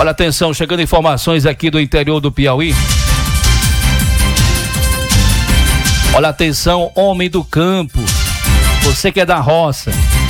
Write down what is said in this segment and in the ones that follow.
Olha, atenção, chegando informações aqui do interior do Piauí. Olha, atenção, homem do campo, você que é da roça.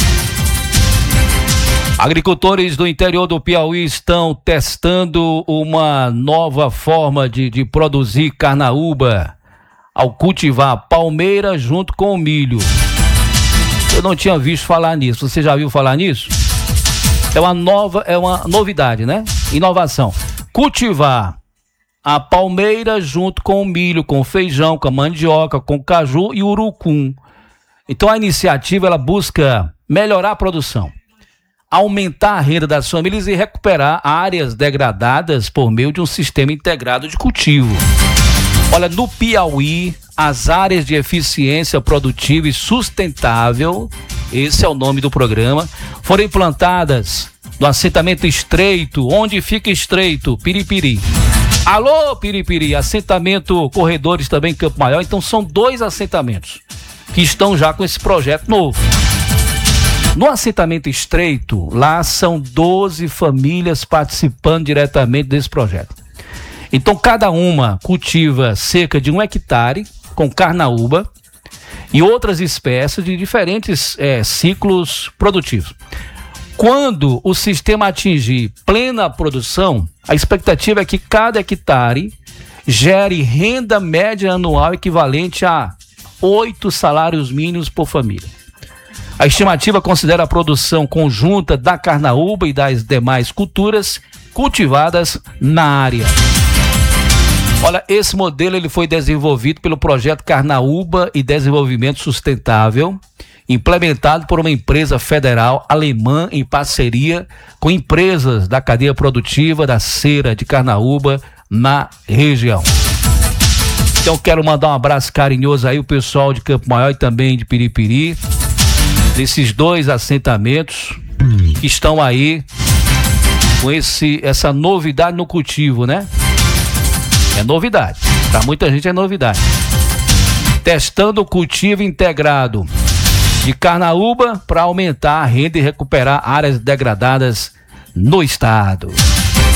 Agricultores do interior do Piauí estão testando uma nova forma de produzir carnaúba ao cultivar palmeira junto com o milho. Eu não tinha visto falar nisso. Você já viu falar nisso? É uma novidade, né? Inovação. Cultivar a palmeira junto com o milho, com o feijão, com a mandioca, com o caju e o urucum. Então a iniciativa ela busca melhorar a produção, aumentar a renda das famílias e recuperar áreas degradadas por meio de um sistema integrado de cultivo. Olha, no Piauí, as áreas de eficiência produtiva e sustentável, esse é o nome do programa, foram implantadas no assentamento Estreito. Onde fica Estreito? Piripiri. Alô, Piripiri, assentamento Corredores também em Campo Maior. Então são 2 assentamentos que estão já com esse projeto novo. No assentamento Estreito, lá são 12 famílias participando diretamente desse projeto. Então cada uma cultiva cerca de 1 hectare com carnaúba e outras espécies de diferentes ciclos produtivos. Quando o sistema atingir plena produção, a expectativa é que cada hectare gere renda média anual equivalente a 8 salários mínimos por família. A estimativa considera a produção conjunta da carnaúba e das demais culturas cultivadas na área. Olha, esse modelo ele foi desenvolvido pelo projeto Carnaúba e Desenvolvimento Sustentável, implementado por uma empresa federal alemã em parceria com empresas da cadeia produtiva da cera de carnaúba na região. Então quero mandar um abraço carinhoso aí o pessoal de Campo Maior e também de Piripiri, desses 2 assentamentos que estão aí com essa novidade no cultivo, né? É novidade, para muita gente é novidade. Testando o cultivo integrado de carnaúba para aumentar a renda e recuperar áreas degradadas no estado.